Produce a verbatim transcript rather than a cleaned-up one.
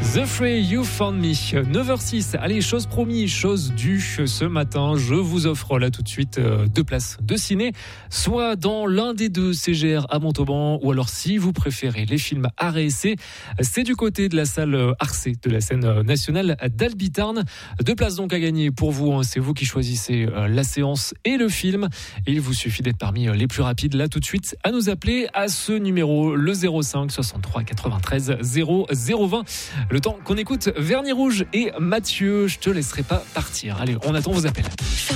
The Free You Found Me, neuf heures six. Allez, chose promis, chose due. Ce matin, je vous offre là tout de suite deux places de ciné, soit dans l'un des deux C G R à Montauban, ou alors si vous préférez les films art et essai, c'est du côté de la salle Arcé de la scène nationale d'Albitarn. Deux places donc à gagner pour vous, c'est vous qui choisissez la séance et le film. Et il vous suffit d'être parmi les plus rapides là tout de suite à nous appeler à ce numéro, le zéro cinq soixante-trois quatre-vingt-treize zéro zéro vingt. Le temps qu'on écoute Vernis Rouge et Mathieu, je te laisserai pas partir. Allez, on attend vos appels.